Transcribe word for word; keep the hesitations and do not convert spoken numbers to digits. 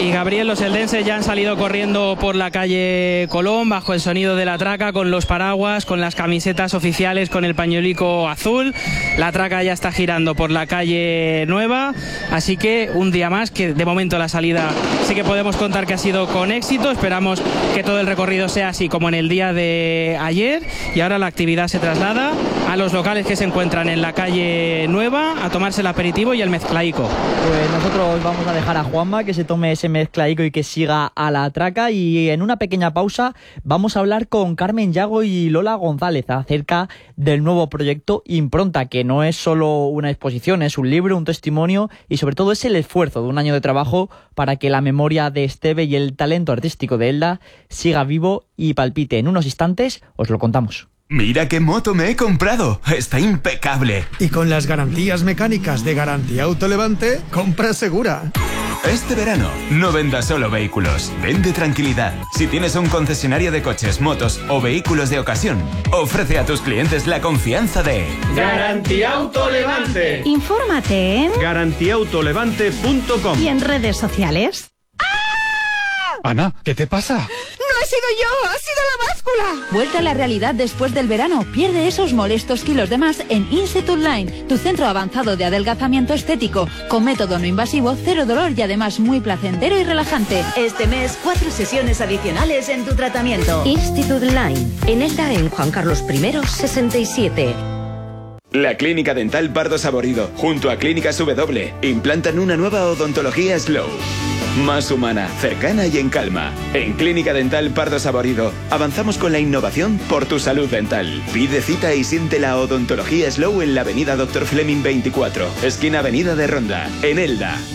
y Gabriel, los eldenses ya han salido corriendo por la calle Colón bajo el sonido de la traca, con los paraguas, con las camisetas oficiales, con el pañuelico azul. La traca ya está girando por la calle Nueva, así que un día más, que de momento la salida sí que podemos contar que ha sido con éxito. Esperamos que todo el recorrido sea así como en el día de ayer, y ahora la actividad se traslada a los locales que se encuentran en la calle Nueva a tomarse el aperitivo y el mezclaico. Pues nosotros vamos a dejar a Juanma que se tome ese mezclaico y que siga a la traca, y en una pequeña pausa vamos a hablar con Carmen Yago y Lola González acerca del nuevo proyecto Impronta, que no es solo una exposición, es un libro, un testimonio y sobre todo es el esfuerzo de un año de trabajo para que la memoria de Esteve y el talento artístico de Elda siga vivo y palpite. En unos instantes os lo contamos. ¡Mira qué moto me he comprado! ¡Está impecable! Y con las garantías mecánicas de Garantía Autolevante, compra segura. Este verano, no vendas solo vehículos, vende tranquilidad. Si tienes un concesionario de coches, motos o vehículos de ocasión, ofrece a tus clientes la confianza de Garantía Autolevante. Infórmate en garantía autolevante punto com y en redes sociales. Ana, ¿qué te pasa? ¡No he sido yo! ¡Ha sido la báscula! Vuelta a la realidad después del verano. Pierde esos molestos kilos de más en Institute Line, tu centro avanzado de adelgazamiento estético, con método no invasivo, cero dolor y además muy placentero y relajante. Este mes, cuatro sesiones adicionales en tu tratamiento. Institute Line, en Elda, en Juan Carlos primero, sesenta y siete. La Clínica Dental Pardo Saborido, junto a Clínicas W, implantan una nueva odontología Slow. Más humana, cercana y en calma. En Clínica Dental Pardo Saborido avanzamos con la innovación por tu salud dental. Pide cita y siente la odontología Slow en la avenida Doctor Fleming veinticuatro, esquina avenida de Ronda, en Elda.